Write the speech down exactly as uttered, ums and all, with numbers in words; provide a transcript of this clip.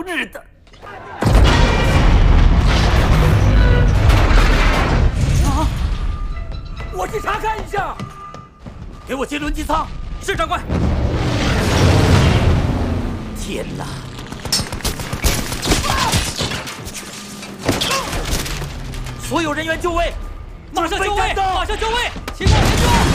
日的！啊！我去查看一下。给我接轮机舱。是长官。天哪！所有人员就位，马上就位，马上就位，情况严重。